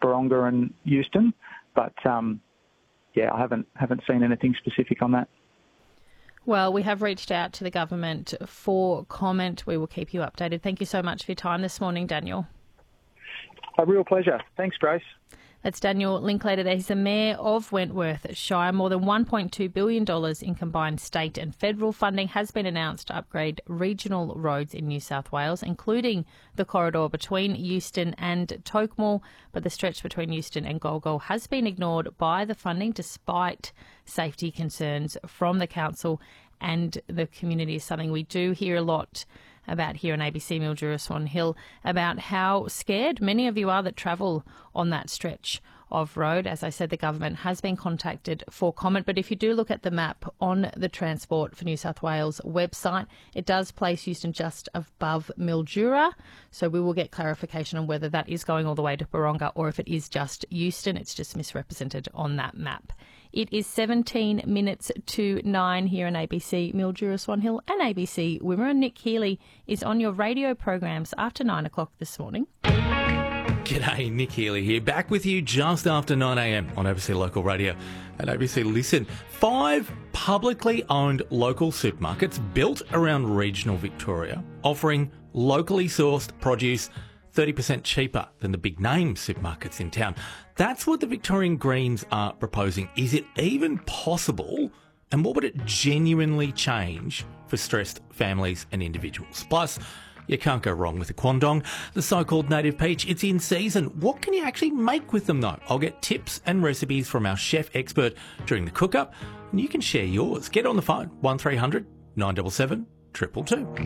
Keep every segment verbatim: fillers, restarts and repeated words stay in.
Baronga and Euston. But, um, yeah, I haven't haven't seen anything specific on that. Well, we have reached out to the government for comment. We will keep you updated. Thank you so much for your time this morning, Daniel. A real pleasure. Thanks, Grace. That's Daniel Linklater. He's the Mayor of Wentworth Shire. More than one point two billion dollars in combined state and federal funding has been announced to upgrade regional roads in New South Wales, including the corridor between Euston and Tokemore. But the stretch between Euston and Golgol has been ignored by the funding despite safety concerns from the council and the community. Is something we do hear a lot about here on A B C Mildura Swan Hill, about how scared many of you are that travel on that stretch of road. As I said, the government has been contacted for comment, but if you do look at the map on the Transport for New South Wales website, it does place Euston just above Mildura, so we will get clarification on whether that is going all the way to Baronga or if it is just Euston. It's just misrepresented on that map. It is seventeen minutes to nine here on A B C Mildura Swan Hill and A B C Wimmera. Nick Healy is on your radio programs after nine o'clock this morning. G'day, Nick Healy here, back with you just after nine a.m. on A B C Local Radio and A B C Listen. Five publicly owned local supermarkets built around regional Victoria, offering locally sourced produce thirty percent cheaper than the big name supermarkets in town. That's what the Victorian Greens are proposing. Is it even possible? And what would it genuinely change for stressed families and individuals? Plus, you can't go wrong with a Kwandong, the so-called native peach. It's in season. What can you actually make with them, though? I'll get tips and recipes from our chef expert during the cook-up, and you can share yours. Get on the phone, one three hundred nine seven seven two two two.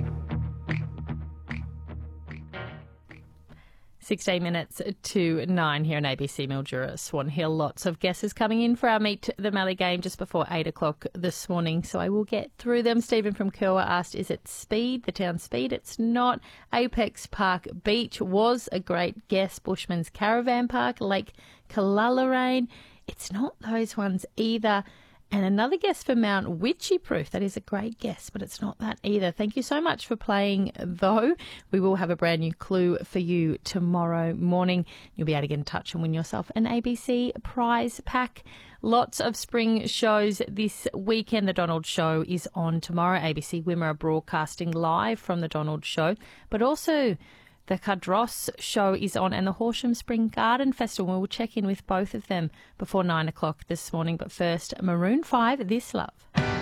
sixteen minutes to nine here on A B C Mildura Swan Hill. Lots of guesses coming in for our Meet the Mallee game just before eight o'clock this morning, so I will get through them. Stephen from Kerwa asked, is it Speed, the town Speed? It's not. Apex Park Beach was a great guess. Bushman's Caravan Park, Lake Kalalarain. It's not those ones either. And another guess for Mount Witchy Proof. That is a great guess, but it's not that either. Thank you so much for playing, though. We will have a brand new clue for you tomorrow morning. You'll be able to get in touch and win yourself an A B C prize pack. Lots of spring shows this weekend. The Donald Show is on tomorrow. A B C Wimmera broadcasting live from the Donald Show, but also the Cardross show is on and the Horsham Spring Garden Festival. We'll check in with both of them before nine o'clock this morning. But first, Maroon five, This Love.